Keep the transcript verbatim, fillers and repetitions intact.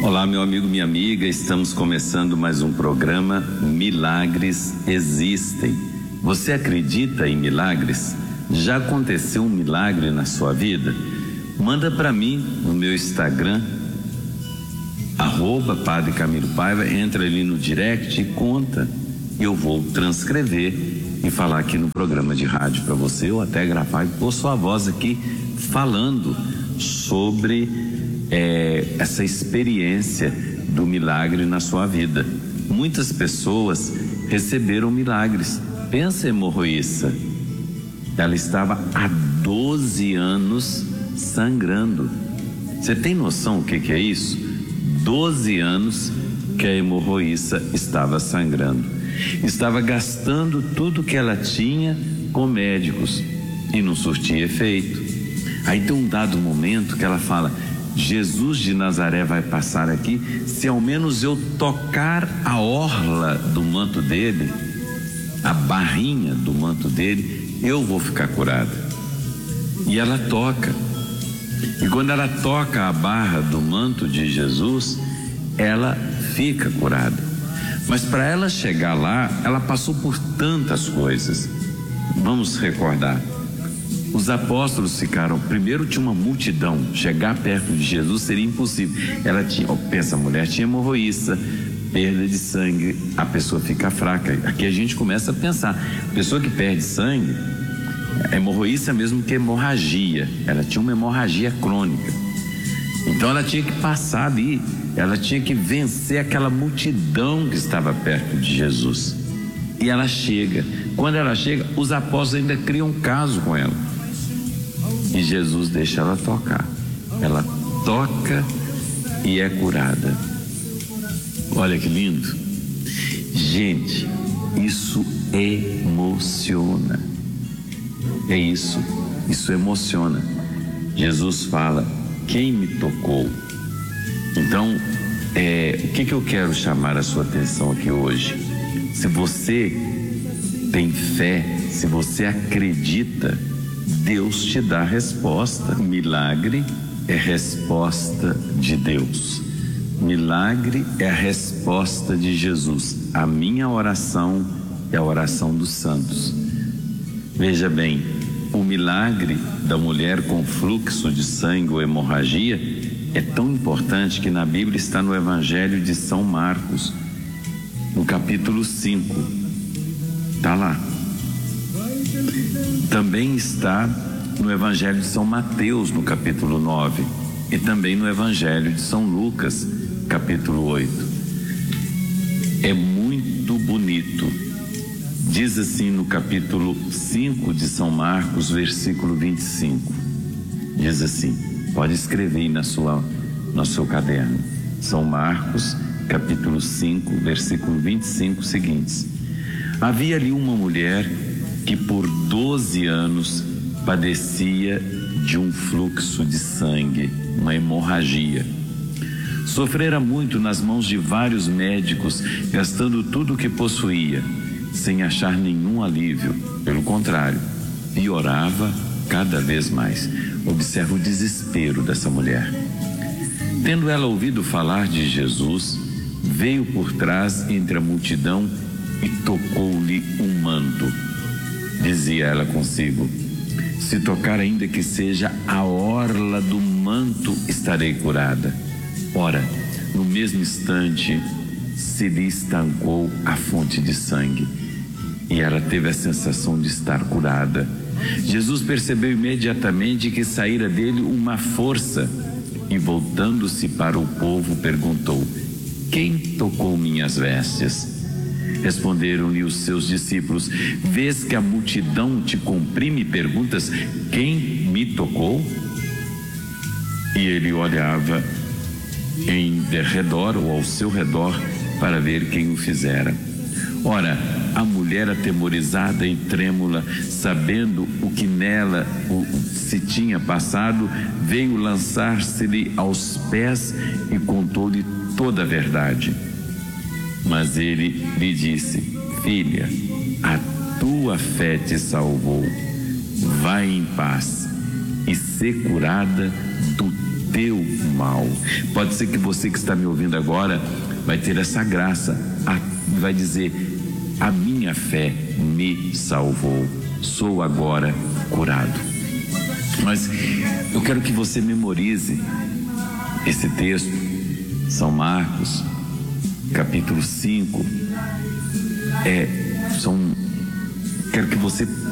Olá, meu amigo, minha amiga, estamos começando mais um programa Milagres Existem. Você acredita em milagres? Já aconteceu um milagre na sua vida? Manda para mim no meu Instagram, arroba Padre Camilo Paiva, entra ali no direct e conta. Eu vou transcrever e falar aqui no programa de rádio para você, ou até gravar e pôr sua voz aqui falando sobre é, essa experiência do milagre na sua vida. Muitas pessoas receberam milagres. Pensa em hemorroíça. Ela estava há doze anos sangrando. Você tem noção o que, que é isso? doze anos que a hemorroíça estava sangrando. Estava gastando tudo que ela tinha com médicos e não surtia efeito. Aí tem um dado momento que ela fala: Jesus de Nazaré vai passar aqui, se ao menos eu tocar a orla do manto dele, a barrinha do manto dele, eu vou ficar curada. E ela toca. E quando ela toca a barra do manto de Jesus, ela fica curada. Mas para ela chegar lá, ela passou por tantas coisas. Vamos recordar. Os apóstolos ficaram, primeiro tinha uma multidão, chegar perto de Jesus seria impossível. Ela tinha, pensa, a mulher tinha hemorroíça, perda de sangue, a pessoa fica fraca. Aqui a gente começa a pensar, pessoa que perde sangue, a hemorroíça é mesmo que hemorragia, ela tinha uma hemorragia crônica. Então ela tinha que passar ali, ela tinha que vencer aquela multidão que estava perto de Jesus. E ela chega, quando ela chega, os apóstolos ainda criam um caso com ela. E Jesus deixa ela tocar. Ela toca e é curada. Olha que lindo. Gente, isso emociona. É isso, isso emociona. Jesus fala: quem me tocou? Então, é, o que, que eu quero chamar a sua atenção aqui hoje? Se você tem fé, se você acredita, Deus te dá a resposta. Milagre é resposta de Deus. Milagre é a resposta de Jesus. A minha oração é a oração dos santos. Veja bem, o milagre da mulher com fluxo de sangue ou hemorragia é tão importante que na Bíblia está no Evangelho de São Marcos, no capítulo cinco. Está lá. Também está no Evangelho de São Mateus, no capítulo nove, e também no Evangelho de São Lucas, capítulo oito. É muito bonito. Diz assim no capítulo cinco de São Marcos, versículo vinte e cinco. Diz assim, pode escrever aí na sua, no seu caderno. São Marcos, capítulo cinco, versículo vinte e cinco, seguintes. Havia ali uma mulher que por doze anos padecia de um fluxo de sangue, uma hemorragia. Sofrera muito nas mãos de vários médicos, gastando tudo o que possuía, sem achar nenhum alívio. Pelo contrário, piorava cada vez mais. Observa o desespero dessa mulher. Tendo ela ouvido falar de Jesus, veio por trás entre a multidão e tocou-lhe um manto. Dizia ela consigo: se tocar ainda que seja a orla do manto, estarei curada. Ora, no mesmo instante se lhe estancou a fonte de sangue e ela teve a sensação de estar curada. Jesus percebeu imediatamente que saíra dele uma força e, voltando-se para o povo, perguntou: quem tocou minhas vestes? Responderam-lhe os seus discípulos: vês que a multidão te comprime e perguntas: quem me tocou? E ele olhava em derredor ou ao seu redor para ver quem o fizera. Ora, a mulher, atemorizada e trêmula, sabendo o que nela o, se tinha passado, veio lançar-se-lhe aos pés e contou-lhe toda a verdade. Mas ele lhe disse: filha, a tua fé te salvou. Vai em paz e sê curada do teu mal. Pode ser que você que está me ouvindo agora vai ter essa graça, vai dizer: a minha fé me salvou, sou agora curado. Mas eu quero que você memorize esse texto, São Marcos, capítulo cinco. É, são, quero que você